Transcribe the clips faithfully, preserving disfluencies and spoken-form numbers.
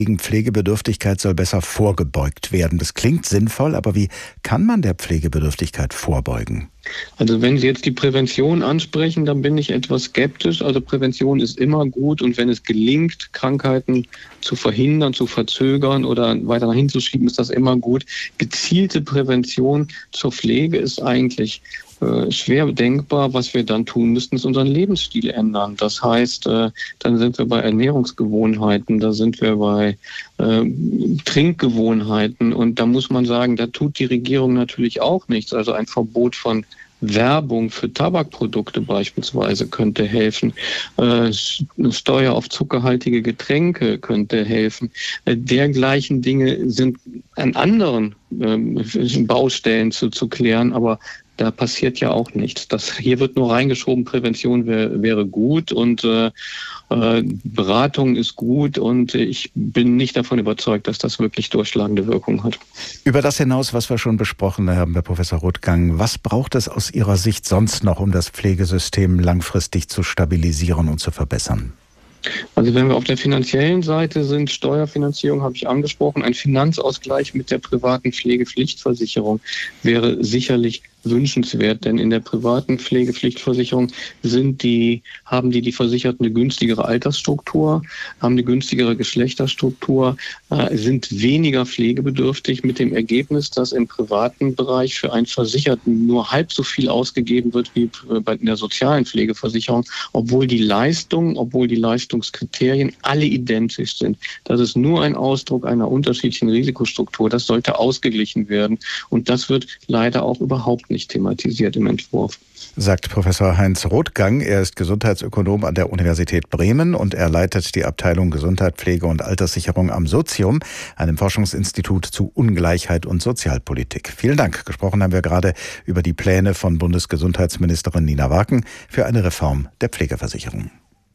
Gegen Pflegebedürftigkeit soll besser vorgebeugt werden. Das klingt sinnvoll, aber wie kann man der Pflegebedürftigkeit vorbeugen? Also wenn Sie jetzt die Prävention ansprechen, dann bin ich etwas skeptisch. Also Prävention ist immer gut und wenn es gelingt, Krankheiten zu verhindern, zu verzögern oder weiter nach hinten zu schieben, ist das immer gut. Gezielte Prävention zur Pflege ist eigentlich äh, schwer denkbar. Was wir dann tun müssten, ist unseren Lebensstil ändern. Das heißt, äh, dann sind wir bei Ernährungsgewohnheiten, da sind wir bei äh, Trinkgewohnheiten und da muss man sagen, da tut die Regierung natürlich auch nichts. Also ein Verbot von Werbung für Tabakprodukte beispielsweise könnte helfen. Äh, Steuer auf zuckerhaltige Getränke könnte helfen. Äh, dergleichen Dinge sind an anderen ähm, Baustellen zu, zu klären, aber da passiert ja auch nichts. Das, hier wird nur reingeschoben, Prävention wär, wäre gut und äh, äh, Beratung ist gut und ich bin nicht davon überzeugt, dass das wirklich durchschlagende Wirkung hat. Über das hinaus, was wir schon besprochen haben, Herr Professor Rothgang, was braucht es aus Ihrer Sicht sonst noch, um das Pflegesystem langfristig zu stabilisieren und zu verbessern? Also wenn wir auf der finanziellen Seite sind, Steuerfinanzierung habe ich angesprochen, ein Finanzausgleich mit der privaten Pflegepflichtversicherung wäre sicherlich wünschenswert, denn in der privaten Pflegepflichtversicherung sind die, haben die, die Versicherten eine günstigere Altersstruktur, haben eine günstigere Geschlechterstruktur, äh, sind weniger pflegebedürftig mit dem Ergebnis, dass im privaten Bereich für einen Versicherten nur halb so viel ausgegeben wird wie bei der sozialen Pflegeversicherung, obwohl die Leistungen, obwohl die Leistungskriterien alle identisch sind. Das ist nur ein Ausdruck einer unterschiedlichen Risikostruktur. Das sollte ausgeglichen werden und das wird leider auch überhaupt nicht thematisiert im Entwurf. Sagt Professor Heinz Rothgang. Er ist Gesundheitsökonom an der Universität Bremen und er leitet die Abteilung Gesundheit, Pflege und Alterssicherung am Sozium, einem Forschungsinstitut zu Ungleichheit und Sozialpolitik. Vielen Dank. Gesprochen haben wir gerade über die Pläne von Bundesgesundheitsministerin Nina Waken für eine Reform der Pflegeversicherung.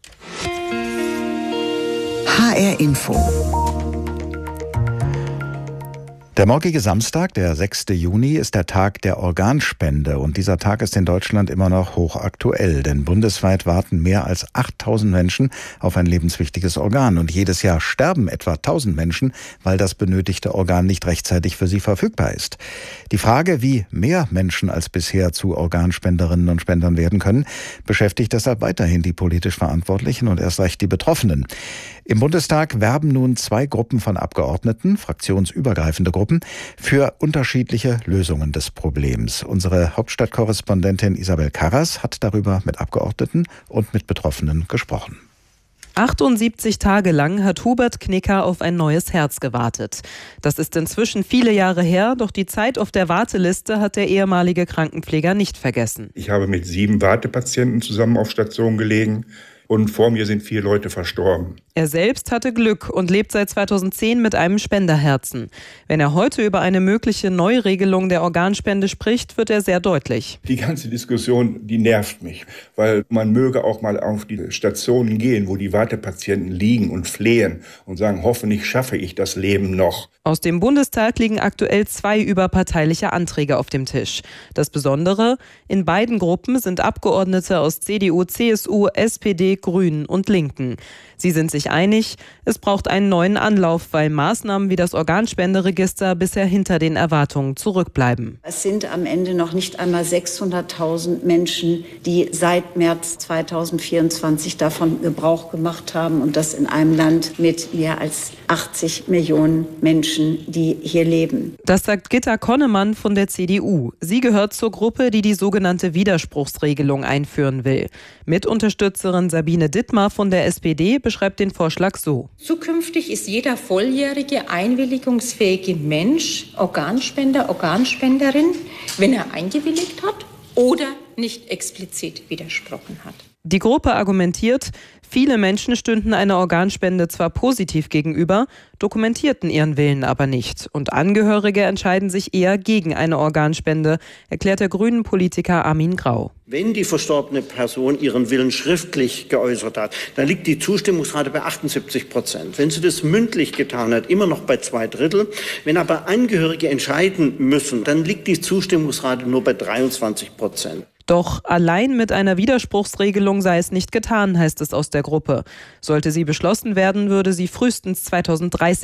H R Info. Der morgige Samstag, der sechste Juni, ist der Tag der Organspende und dieser Tag ist in Deutschland immer noch hochaktuell, denn bundesweit warten mehr als achttausend Menschen auf ein lebenswichtiges Organ und jedes Jahr sterben etwa tausend Menschen, weil das benötigte Organ nicht rechtzeitig für sie verfügbar ist. Die Frage, wie mehr Menschen als bisher zu Organspenderinnen und Spendern werden können, beschäftigt deshalb weiterhin die politisch Verantwortlichen und erst recht die Betroffenen. Im Bundestag werben nun zwei Gruppen von Abgeordneten, fraktionsübergreifende Gruppen, für unterschiedliche Lösungen des Problems. Unsere Hauptstadtkorrespondentin Isabel Karras hat darüber mit Abgeordneten und mit Betroffenen gesprochen. achtundsiebzig Tage lang hat Hubert Knicker auf ein neues Herz gewartet. Das ist inzwischen viele Jahre her, doch die Zeit auf der Warteliste hat der ehemalige Krankenpfleger nicht vergessen. Ich habe mit sieben Wartepatienten zusammen auf Station gelegen. Und vor mir sind vier Leute verstorben. Er selbst hatte Glück und lebt seit zweitausendzehn mit einem Spenderherzen. Wenn er heute über eine mögliche Neuregelung der Organspende spricht, wird er sehr deutlich. Die ganze Diskussion, die nervt mich, weil man möge auch mal auf die Stationen gehen, wo die Wartepatienten liegen und flehen und sagen, hoffentlich schaffe ich das Leben noch. Aus dem Bundestag liegen aktuell zwei überparteiliche Anträge auf dem Tisch. Das Besondere, in beiden Gruppen sind Abgeordnete aus C D U, C S U, S P D, Grünen und Linken. Sie sind sich einig, es braucht einen neuen Anlauf, weil Maßnahmen wie das Organspenderegister bisher hinter den Erwartungen zurückbleiben. Es sind am Ende noch nicht einmal sechshunderttausend Menschen, die seit März zweitausendvierundzwanzig davon Gebrauch gemacht haben und das in einem Land mit mehr als achtzig Millionen Menschen, die hier leben. Das sagt Gitta Konnemann von der C D U. Sie gehört zur Gruppe, die die sogenannte Widerspruchsregelung einführen will. Mitunterstützerin Sabine Dittmar von der S P D beschreibt den Vorschlag so. Zukünftig ist jeder volljährige, einwilligungsfähige Mensch Organspender, Organspenderin, wenn er eingewilligt hat oder nicht explizit widersprochen hat. Die Gruppe argumentiert, viele Menschen stünden einer Organspende zwar positiv gegenüber, dokumentierten ihren Willen aber nicht. Und Angehörige entscheiden sich eher gegen eine Organspende, erklärt der grünen Politiker Armin Grau. Wenn die verstorbene Person ihren Willen schriftlich geäußert hat, dann liegt die Zustimmungsrate bei achtundsiebzig Prozent. Wenn sie das mündlich getan hat, immer noch bei zwei Drittel. Wenn aber Angehörige entscheiden müssen, dann liegt die Zustimmungsrate nur bei dreiundzwanzig Prozent. Doch allein mit einer Widerspruchsregelung sei es nicht getan, heißt es aus der Gruppe. Sollte sie beschlossen werden, würde sie frühestens zweitausenddreißig